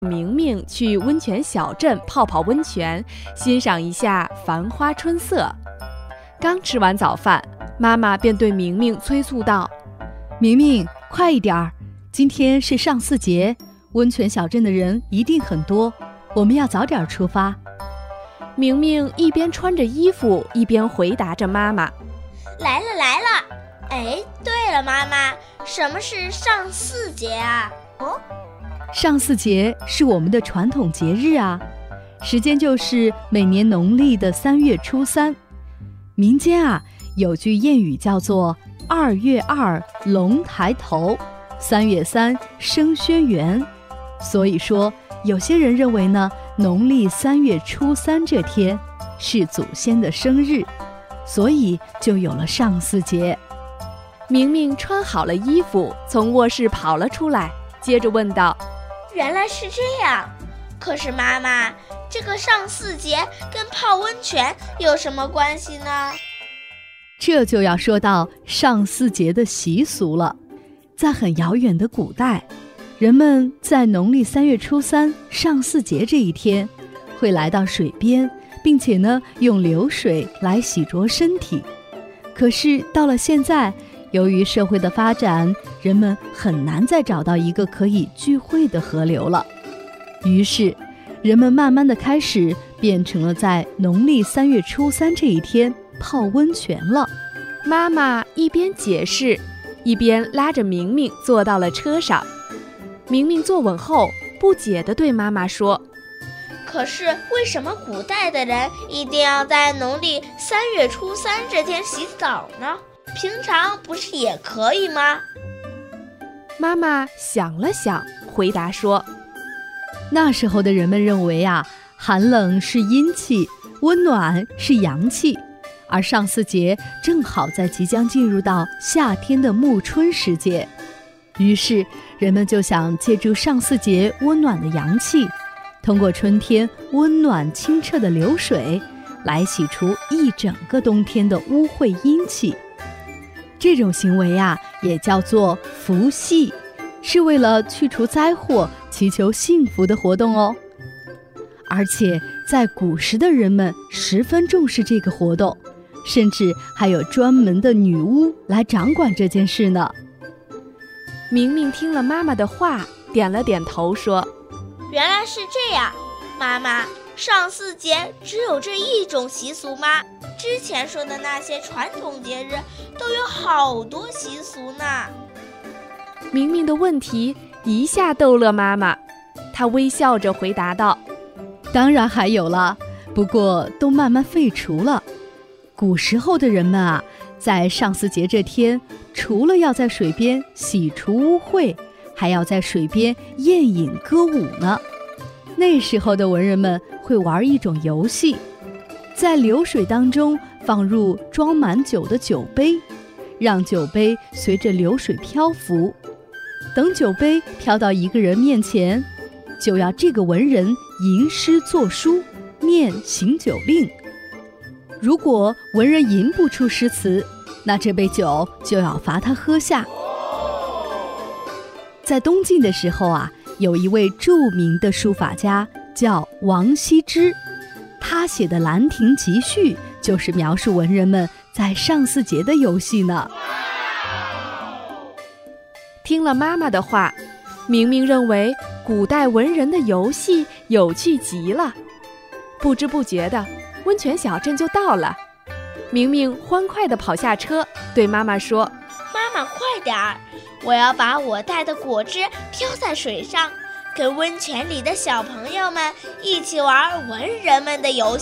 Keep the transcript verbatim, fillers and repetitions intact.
明明去温泉小镇泡泡温泉，欣赏一下繁花春色。刚吃完早饭，妈妈便对明明催促道： 明明，快一点儿，今天是上巳节，温泉小镇的人一定很多，我们要早点出发。 明明一边穿着衣服，一边回答着妈妈： 来了来了。哎，对了，妈妈，什么是上巳节啊？哦， 上巳节是我们的传统节日啊，时间就是每年农历的三月初三。民间啊有句谚语叫做二月二龙抬头，三月三生轩辕。所以说有些人认为呢，农历三月初三这天是祖先的生日，所以就有了上巳节。 明明穿好了衣服，从卧室跑了出来，接着问道： 原来是这样，可是妈妈，这个上巳节跟泡温泉有什么关系呢？ 这就要说到上巳节的习俗了。在很遥远的古代，人们在农历三月初三上巳节这一天，会来到水边，并且呢用流水来洗濯身体。可是到了现在，由于社会的发展，人们很难再找到一个可以聚会的河流了。于是人们慢慢的开始变成了在农历三月初三这一天泡温泉了。 妈妈一边解释，一边拉着明明坐到了车上。明明坐稳后，不解地对妈妈说： 可是为什么古代的人一定要在农历三月初三这天洗澡呢？平常不是也可以吗？ 妈妈想了想，回答说： 那时候的人们认为啊，寒冷是阴气，温暖是阳气，而上巳节正好在即将进入到夏天的暮春时节。于是人们就想借助上巳节温暖的阳气，通过春天温暖清澈的流水，来洗除一整个冬天的污秽阴气。这种行为啊，也叫做伏羲，是为了去除灾祸、祈求幸福的活动哦。而且在古时的人们十分重视这个活动，甚至还有专门的女巫来掌管这件事呢。 明明听了妈妈的话，点了点头说： 原来是这样，妈妈，上巳节只有这一种习俗吗？之前说的那些传统节日都有好多习俗呢。 明明的问题一下逗乐妈妈，她微笑着回答道： 当然还有了，不过都慢慢废除了。古时候的人们啊，在上巳节这天，除了要在水边洗除污秽，还要在水边宴饮歌舞呢。那时候的文人们会玩一种游戏，在流水当中放入装满酒的酒杯，让酒杯随着流水漂浮。等酒杯飘到一个人面前，就要这个文人吟诗作书，念行酒令。如果文人吟不出诗词，那这杯酒就要罚他喝下。在东晋的时候啊，有一位著名的书法家叫王羲之，他写的《兰亭集序》就是描述文人们在上巳节的游戏呢。 听了妈妈的话，明明认为古代文人的游戏有趣极了。不知不觉的，温泉小镇就到了。明明欢快地跑下车，对妈妈说： 妈妈快点儿，我要把我带的果汁飘在水上，跟温泉里的小朋友们一起玩文人们的游戏。